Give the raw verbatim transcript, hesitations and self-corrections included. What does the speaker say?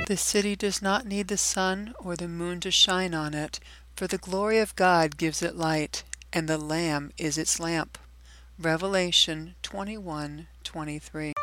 The city does not need the sun or the moon to shine on it, for the glory of God gives it light, and the Lamb is its lamp. Revelation twenty-one twenty-three.